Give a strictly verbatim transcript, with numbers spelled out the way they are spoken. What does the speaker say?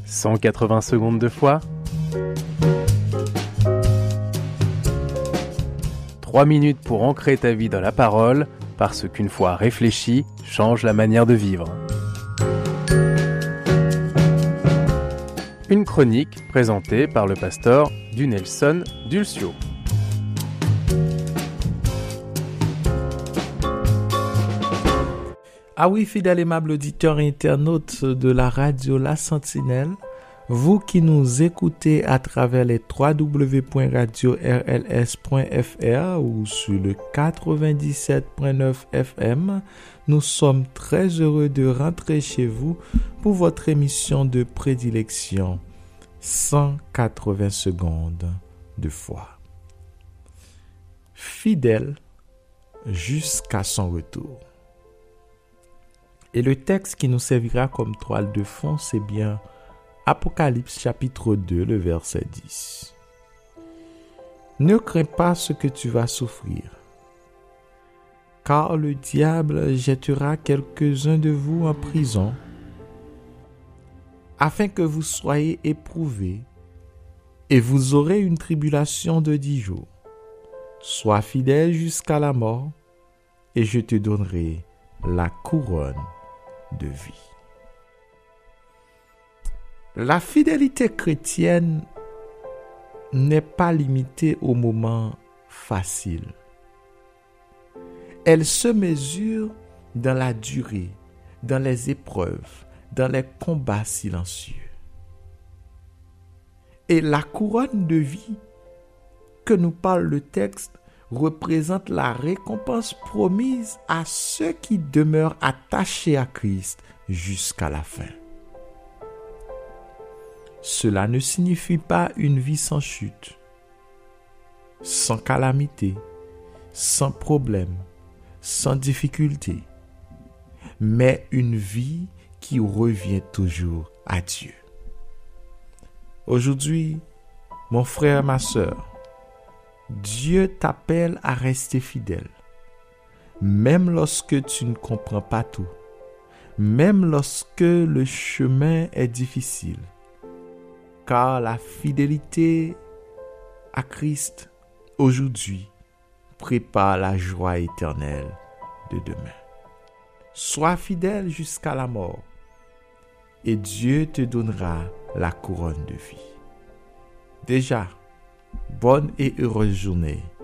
cent quatre-vingts secondes de foi. trois minutes pour ancrer ta vie dans la parole, parce qu'une foi réfléchie change la manière de vivre. Une chronique présentée par le pasteur Dunelson Dulcio. Ah oui, fidèles aimables auditeurs et internautes de la radio La Sentinelle, vous qui nous écoutez à travers les w w w point radio r l s point f r ou sur le quatre-vingt-dix-sept point neuf F M, nous sommes très heureux de rentrer chez vous pour votre émission de prédilection, cent quatre-vingts secondes de foi. Fidèle jusqu'à son retour. Et le texte qui nous servira comme toile de fond, c'est bien Apocalypse chapitre deux, le verset dix. Ne crains pas ce que tu vas souffrir, car le diable jettera quelques-uns de vous en prison, afin que vous soyez éprouvés, et vous aurez une tribulation de dix jours. Sois fidèle jusqu'à la mort, et je te donnerai la couronne de vie. La fidélité chrétienne n'est pas limitée aux moments faciles. Elle se mesure dans la durée, dans les épreuves, dans les combats silencieux. Et la couronne de vie que nous parle le texte représente la récompense promise à ceux qui demeurent attachés à Christ jusqu'à la fin. Cela ne signifie pas une vie sans chute, sans calamité, sans problème, sans difficulté, mais une vie qui revient toujours à Dieu. Aujourd'hui, mon frère, ma sœur, Dieu t'appelle à rester fidèle, même lorsque tu ne comprends pas tout, même lorsque le chemin est difficile, car la fidélité à Christ aujourd'hui prépare la joie éternelle de demain. Sois fidèle jusqu'à la mort, et Dieu te donnera la couronne de vie. Déjà, bonne et heureuse journée